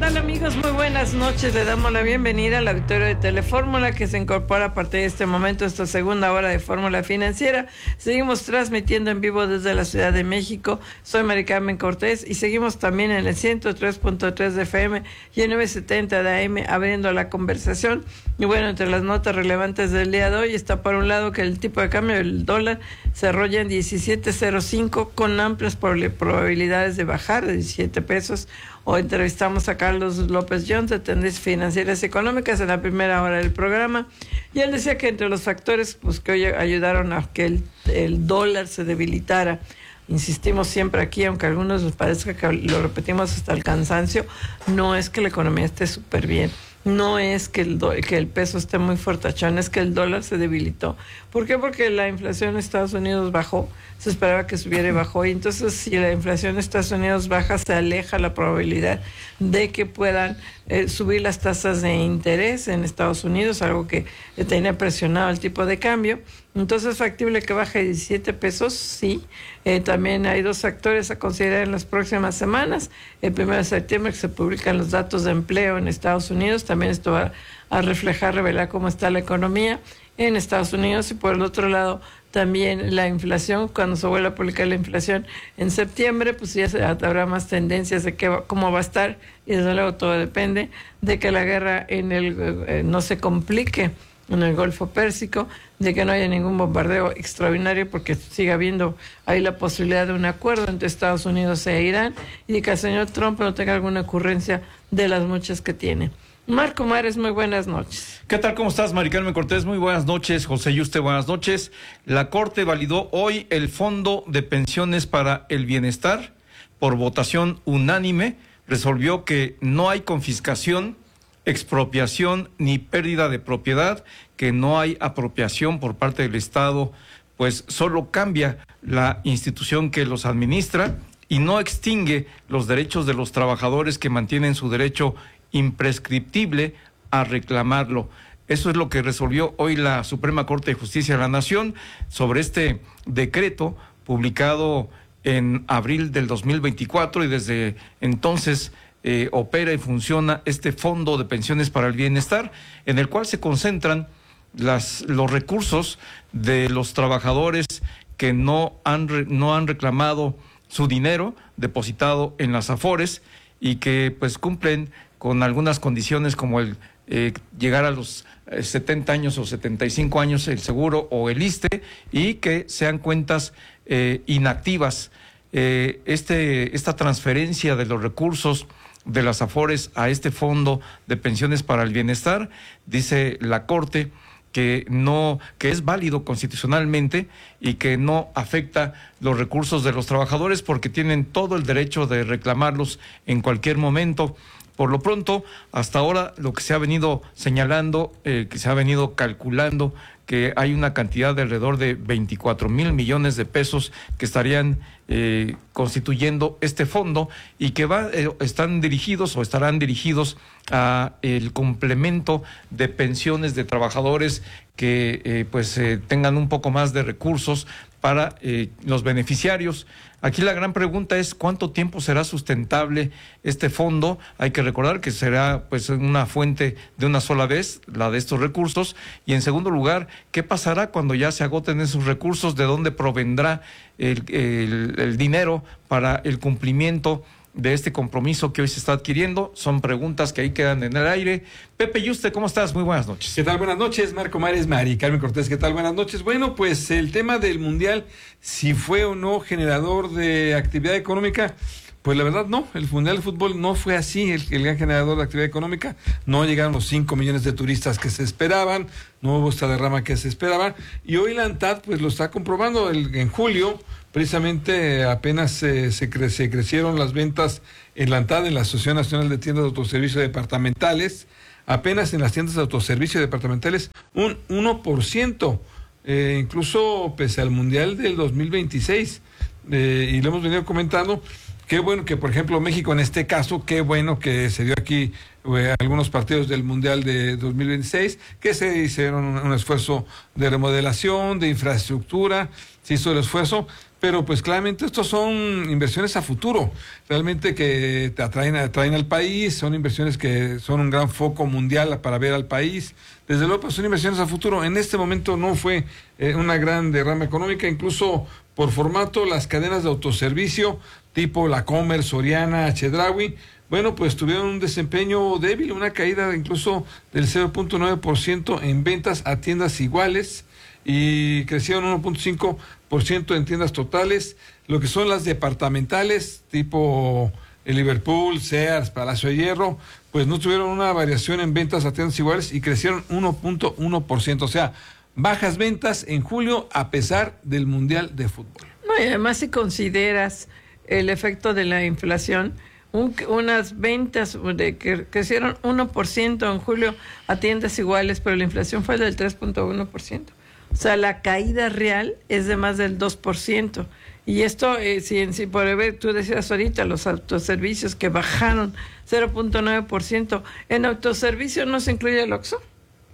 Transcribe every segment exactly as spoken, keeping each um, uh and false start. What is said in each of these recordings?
tal, amigos? Muy buenas noches. Le damos la bienvenida al auditorio de Telefórmula, que se incorpora a partir de este momento, esta segunda hora de Fórmula Financiera. Seguimos transmitiendo en vivo desde la Ciudad de México. Soy Mari Carmen Cortés y seguimos también en el ciento tres punto tres de F M y en novecientos setenta de A M abriendo la conversación. Y bueno, entre las notas relevantes del día de hoy está, por un lado, que el tipo de cambio del dólar cerró ya en diecisiete cero cinco con amplias probabilidades de bajar de diecisiete pesos. Hoy entrevistamos a Carlos López Jones de Tendencias Financieras y Económicas en la primera hora del programa, y él decía que entre los factores pues, que hoy ayudaron a que el, el dólar se debilitara, insistimos siempre aquí, aunque a algunos les parezca que lo repetimos hasta el cansancio, no es que la economía esté súper bien, no es que el, do, que el peso esté muy fortachón, es que el dólar se debilitó. ¿Por qué? Porque la inflación en Estados Unidos bajó, se esperaba que subiera y bajó, y entonces si la inflación en Estados Unidos baja, se aleja la probabilidad de que puedan eh, subir las tasas de interés en Estados Unidos, algo que eh, tenía presionado el tipo de cambio. Entonces, ¿es factible que baje diecisiete pesos? Sí. Eh, también hay dos factores a considerar en las próximas semanas. El primero de septiembre, que se publican los datos de empleo en Estados Unidos. También esto va a reflejar, revelar cómo está la economía en Estados Unidos. Y por el otro lado, también la inflación. Cuando se vuelva a publicar la inflación en septiembre, pues ya se, habrá más tendencias de qué va, cómo va a estar. Y desde luego todo depende de que la guerra en el eh, no se complique en el Golfo Pérsico, de que no haya ningún bombardeo extraordinario, porque siga habiendo ahí la posibilidad de un acuerdo entre Estados Unidos e Irán, y de que el señor Trump no tenga alguna ocurrencia de las muchas que tiene. Marco Mares, muy buenas noches. ¿Qué tal? ¿Cómo estás, Mari Carmen Cortés? Muy buenas noches. José Yuste, buenas noches. La Corte validó hoy el Fondo de Pensiones para el Bienestar. Por votación unánime, resolvió que no hay confiscación, expropiación ni pérdida de propiedad, que no hay apropiación por parte del Estado, pues solo cambia la institución que los administra y no extingue los derechos de los trabajadores que mantienen su derecho imprescriptible a reclamarlo. Eso es lo que resolvió hoy la Suprema Corte de Justicia de la Nación sobre este decreto publicado en abril del dos mil veinticuatro, y desde entonces Eh, opera y funciona este Fondo de Pensiones para el Bienestar, en el cual se concentran las, los recursos de los trabajadores que no han, re, no han reclamado su dinero depositado en las AFORES y que pues cumplen con algunas condiciones como el eh, llegar a los eh, setenta años o setenta y cinco años el seguro o el ISSSTE, y que sean cuentas eh, inactivas. Eh, este, esta transferencia de los recursos de las AFORES a este Fondo de Pensiones para el Bienestar, dice la Corte que no, que es válido constitucionalmente y que no afecta los recursos de los trabajadores porque tienen todo el derecho de reclamarlos en cualquier momento. Por lo pronto, hasta ahora lo que se ha venido señalando, eh, que se ha venido calculando, que hay una cantidad de alrededor de veinticuatro mil millones de pesos que estarían eh, constituyendo este fondo y que va, eh, están dirigidos o estarán dirigidos a el complemento de pensiones de trabajadores que eh, pues eh, tengan un poco más de recursos para eh, los beneficiarios. Aquí la gran pregunta es ¿cuánto tiempo será sustentable este fondo? Hay que recordar que será pues una fuente de una sola vez, la de estos recursos, y en segundo lugar, ¿qué pasará cuando ya se agoten esos recursos? ¿De dónde provendrá el, el, el dinero para el cumplimiento de este compromiso que hoy se está adquiriendo? Son preguntas que ahí quedan en el aire. Pepe Yuste, ¿cómo estás? Muy buenas noches. ¿Qué tal? Buenas noches, Marco Mares, Mari Carmen Cortés, ¿qué tal? Buenas noches. Bueno, pues el tema del Mundial, si fue o no generador de actividad económica, pues la verdad no, el Mundial de Fútbol no fue así, el, el gran generador de actividad económica. No llegaron los cinco millones de turistas que se esperaban, no hubo esta derrama que se esperaba, y hoy la ANTAD pues lo está comprobando. El, en julio precisamente apenas eh, se, cre se crecieron las ventas en la ANTAD, en la Asociación Nacional de Tiendas de Autoservicio Departamentales, apenas en las tiendas de autoservicio departamentales un uno por ciento, eh, incluso pese al Mundial del dos mil veintiséis, eh, y lo hemos venido comentando. Qué bueno que, por ejemplo, México en este caso, qué bueno que se dio aquí eh, algunos partidos del Mundial de dos mil veintiséis, que se hicieron un, un esfuerzo de remodelación, de infraestructura, se hizo el esfuerzo, pero pues claramente estos son inversiones a futuro, realmente que te atraen, atraen al país, son inversiones que son un gran foco mundial para ver al país. Desde luego, pues son inversiones a futuro. En este momento no fue eh, una gran derrama económica, incluso por formato, las cadenas de autoservicio tipo La Comer, Soriana, Chedraui, bueno, pues tuvieron un desempeño débil, una caída incluso del cero punto nueve por ciento en ventas a tiendas iguales y crecieron uno punto cinco por ciento en tiendas totales. Lo que son las departamentales tipo el Liverpool, Sears, Palacio de Hierro, pues no tuvieron una variación en ventas a tiendas iguales y crecieron uno punto uno por ciento, o sea, bajas ventas en julio a pesar del Mundial de Fútbol. No, y además si consideras el efecto de la inflación, un, unas ventas de que crecieron uno por ciento en julio a tiendas iguales, pero la inflación fue del tres punto uno por ciento. O sea, la caída real es de más del dos por ciento. Y esto, eh, si en sí, por ver, tú decías ahorita, los autoservicios que bajaron cero punto nueve por ciento. ¿En autoservicio no se incluye el Oxxo?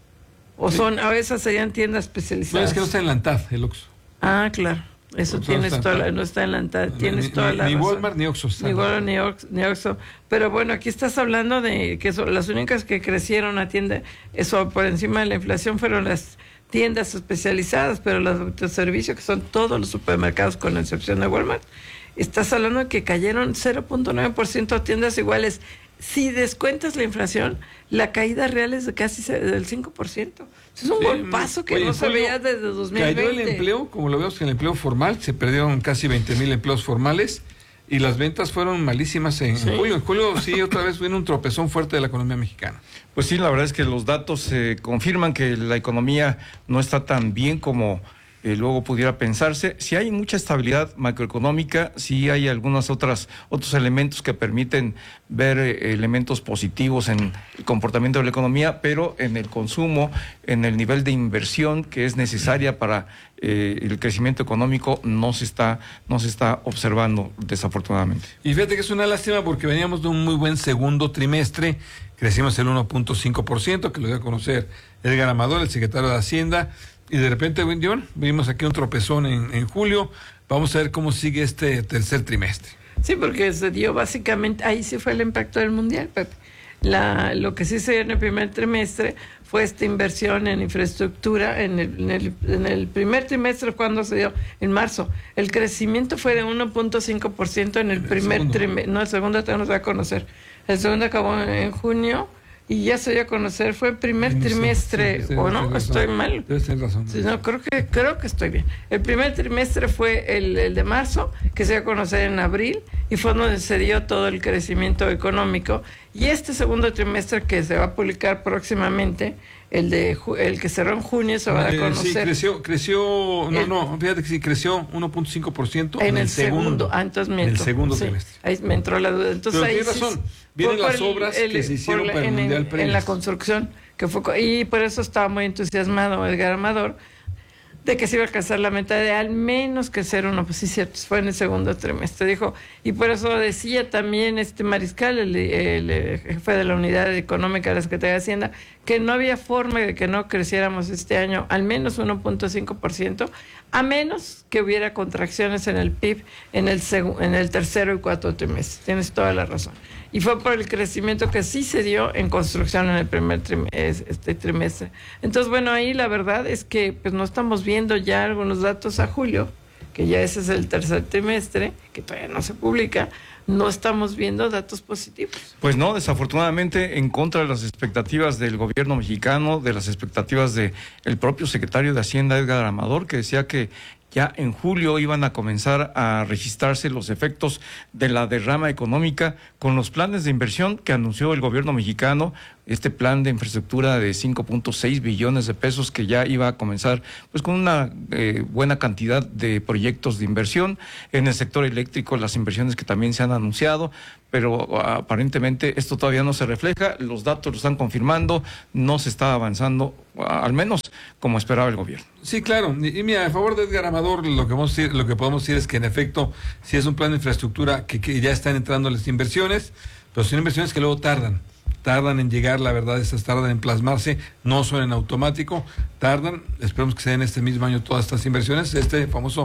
¿O Sí. son, a veces serían tiendas especializadas? No, es que no está en la ANTAD, el Oxxo. Ah, claro. Eso No, tienes no está- toda la, no está en la ANTAD, tienes Ni- toda ni- la ni razón. Walmart ni Oxxo está. Ni Walmart ni Ox- ni Oxxo. Pero bueno, aquí estás hablando de que son las únicas que crecieron a tienda, eso por encima de la inflación fueron las tiendas especializadas, pero los autoservicios, que son todos los supermercados con excepción de Walmart, estás hablando de que cayeron cero punto nueve por ciento a tiendas iguales. Si descuentas la inflación, la caída real es de casi se- del cinco por ciento. Es un Sí, golpazo que oye, no en se julio veía desde dos mil veinte. Cayó el empleo, como lo vemos en el empleo formal, se perdieron casi veinte mil empleos formales y las ventas fueron malísimas en Sí. julio. En julio sí, otra vez viene un tropezón fuerte de la economía mexicana. Pues sí, la verdad es que los datos eh, confirman que la economía no está tan bien como eh, luego pudiera pensarse. Si hay mucha estabilidad macroeconómica, sí hay algunos otras, otros elementos que permiten ver eh, elementos positivos en el comportamiento de la economía, pero en el consumo, en el nivel de inversión que es necesaria para eh, el crecimiento económico, no se está, no se está observando, desafortunadamente. Y fíjate que es una lástima porque veníamos de un muy buen segundo trimestre, crecimos el uno punto cinco por ciento, que lo dio a conocer Edgar Amador, el secretario de Hacienda, y de repente, John, vimos aquí un tropezón en, en julio. Vamos a ver cómo sigue este tercer trimestre. Sí, porque se dio básicamente, ahí sí fue el impacto del Mundial, Pepe. La, lo que sí se dio en el primer trimestre fue esta inversión en infraestructura. En el, en el, en el primer trimestre, cuando se dio, en marzo, el crecimiento fue de uno punto cinco por ciento en el, El primer segundo. trimestre. No, el segundo todavía no se va a conocer. El segundo acabó en junio y ya se dio a conocer, fue el primer Sí, trimestre, sí, sí, ¿o sí, no? tienes razón. Estoy mal. Debes tener razón. Sí, no, creo que creo que estoy bien. El primer trimestre fue el, el de marzo, que se dio a conocer en abril, y fue donde se dio todo el crecimiento económico. Y este segundo trimestre, que se va a publicar próximamente, el de ju- el que cerró en junio, se va a dar a Eh, conocer. Sí, creció, creció, no, El- no, fíjate que sí, creció uno punto cinco por ciento en el segundo, ah, entonces me en el entró, segundo sí, trimestre. ahí me entró la duda. Entonces Pero ahí tienes sí razón, fue vienen por las obras que se hicieron por la- para el en, Mundial en previos. la construcción, que fue co- y por eso estaba muy entusiasmado Edgar Amador de que se iba a alcanzar la meta de al menos que ser uno, pues sí, cierto, fue en el segundo trimestre, dijo, y por eso decía también este Mariscal, el, el, el jefe de la Unidad Económica de la Secretaría de Hacienda, que no había forma de que no creciéramos este año al menos uno punto cinco por ciento, a menos que hubiera contracciones en el P I B en el, segu- en el tercero y cuarto trimestre. Tienes toda la razón. Y fue por el crecimiento que sí se dio en construcción en el primer trimestre, este trimestre. Entonces, bueno, ahí la verdad es que pues no estamos viendo ya algunos datos a julio, que ya ese es el tercer trimestre, que todavía no se publica, no estamos viendo datos positivos. Pues no, desafortunadamente, en contra de las expectativas del gobierno mexicano, de las expectativas del propio secretario de Hacienda, Edgar Amador, que decía que ya en julio iban a comenzar a registrarse los efectos de la derrama económica con los planes de inversión que anunció el gobierno mexicano, este plan de infraestructura de cinco punto seis billones de pesos que ya iba a comenzar pues con una eh, buena cantidad de proyectos de inversión en el sector eléctrico, las inversiones que también se han anunciado, pero aparentemente esto todavía no se refleja, los datos lo están confirmando, no se está avanzando, al menos como esperaba el gobierno. Sí, claro. Y, y mira, a favor de Edgar Amador, lo que, vamos a decir, lo que podemos decir es que en efecto, si es un plan de infraestructura que, que ya están entrando las inversiones, pero son inversiones que luego tardan. Tardan en llegar, la verdad, esas tardan en plasmarse, no son en automático, tardan. Esperemos que se den este mismo año todas estas inversiones. Este famoso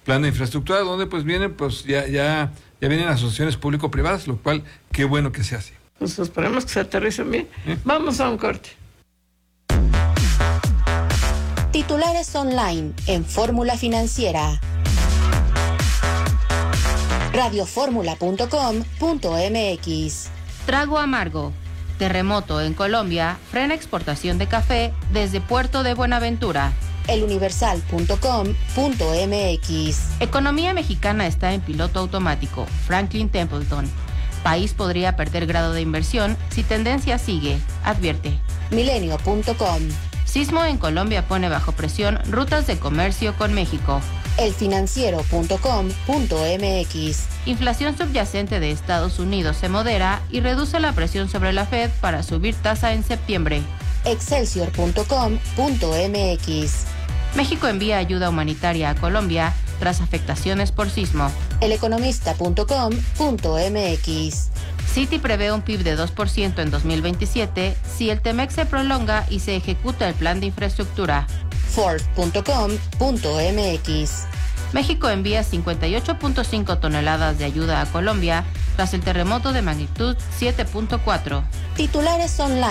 plan de infraestructura, donde pues vienen, pues ya, ya, ya vienen asociaciones público-privadas, lo cual, qué bueno que se hace. Pues esperemos que se aterricen bien. ¿Eh? Vamos a un corte. Titulares online en Fórmula Financiera. radioformula punto com punto m x. Trago amargo. Terremoto en Colombia frena exportación de café desde Puerto de Buenaventura. eluniversal punto com punto m x. Economía mexicana está en piloto automático. Franklin Templeton. País podría perder grado de inversión si tendencia sigue, advierte. milenio punto com. Sismo en Colombia pone bajo presión rutas de comercio con México. elfinanciero punto com punto m x. Inflación subyacente de Estados Unidos se modera y reduce la presión sobre la Fed para subir tasa en septiembre. excelsior punto com punto m x. México envía ayuda humanitaria a Colombia tras afectaciones por sismo. eleconomista punto com punto m x. Citi prevé un P I B de dos por ciento en dos mil veintisiete si el T-MEC se prolonga y se ejecuta el plan de infraestructura. Forbes punto com punto m x. México envía cincuenta y ocho punto cinco toneladas de ayuda a Colombia tras el terremoto de magnitud siete punto cuatro. Titulares online.